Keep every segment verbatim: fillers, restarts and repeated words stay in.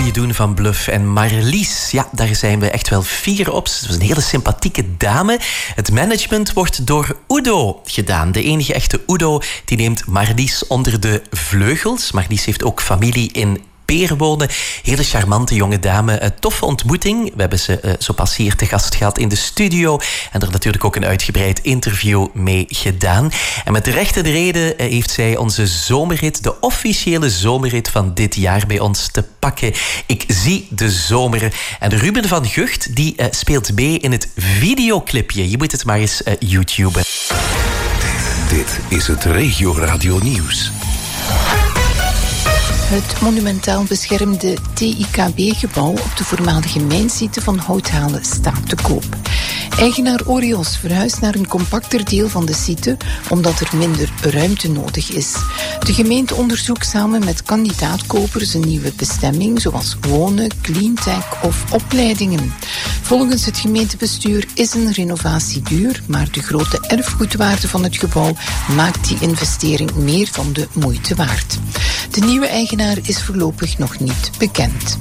goede doen van Bluff en Marlies. Ja, daar zijn we echt wel fier op. Ze is een hele sympathieke dame. Het management wordt door Udo gedaan. De enige echte Udo die neemt Marlies onder de vleugels. Marlies heeft ook familie in Peer wonen. Hele charmante jonge dame. Een toffe ontmoeting. We hebben ze uh, zo pas hier te gast gehad in de studio. En er natuurlijk ook een uitgebreid interview mee gedaan. En met de rechte reden uh, heeft zij onze zomerrit, de officiële zomerrit van dit jaar, bij ons te pakken. Ik zie de zomer. En Ruben van Gucht die uh, speelt mee in het videoclipje. Je moet het maar eens uh, YouTuben. Dit is het Regio Radio Nieuws. Het monumentaal beschermde T I K B-gebouw op de voormalige mijnsite van Houthalen staat te koop. Eigenaar Orios verhuist naar een compacter deel van de site omdat er minder ruimte nodig is. De gemeente onderzoekt samen met kandidaatkopers een nieuwe bestemming, zoals wonen, cleantech of opleidingen. Volgens het gemeentebestuur is een renovatie duur, maar de grote erfgoedwaarde van het gebouw maakt die investering meer van de moeite waard. De nieuwe eigenaar is voorlopig nog niet bekend.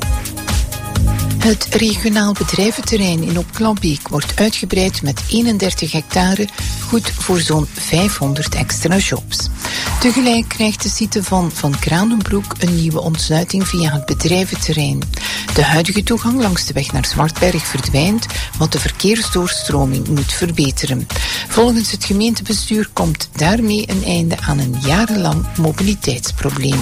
Het regionaal bedrijventerrein in Opklambeek wordt uitgebreid met eenendertig hectare, goed voor zo'n vijfhonderd extra jobs. Tegelijk krijgt de site van Van Kranenbroek een nieuwe ontsluiting via het bedrijventerrein. De huidige toegang langs de weg naar Zwartberg verdwijnt, wat de verkeersdoorstroming moet verbeteren. Volgens het gemeentebestuur komt daarmee een einde aan een jarenlang mobiliteitsprobleem.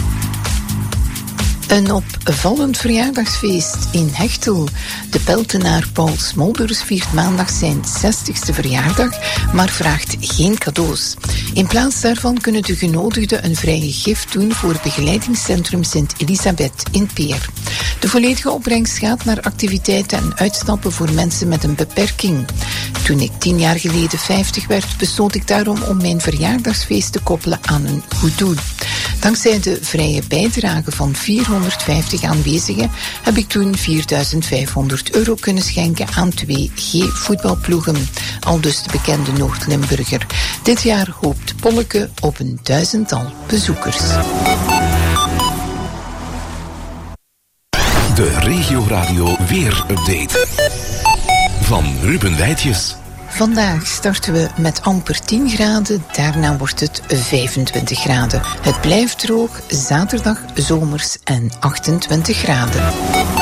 Een opvallend verjaardagsfeest in Hechtel. De Peltenaar Paul Smolders viert maandag zijn zestigste verjaardag, maar vraagt geen cadeaus. In plaats daarvan kunnen de genodigden een vrije gift doen voor het begeleidingscentrum Sint Elisabeth in Peer. De volledige opbrengst gaat naar activiteiten en uitstappen voor mensen met een beperking. Toen ik tien jaar geleden vijftig werd, besloot ik daarom om mijn verjaardagsfeest te koppelen aan een goed doel. Dankzij de vrije bijdrage van vierhonderdvijftig aanwezigen heb ik toen vierduizend vijfhonderd euro kunnen schenken aan twee G-voetbalploegen. Aldus de bekende Noord-Limburger. Dit jaar hoopt Polleke op een duizendtal bezoekers. De Regio Radio Weer-update van Ruben Wijtjes. Vandaag starten we met amper tien graden, daarna wordt het vijfentwintig graden. Het blijft droog, zaterdag zomers en achtentwintig graden.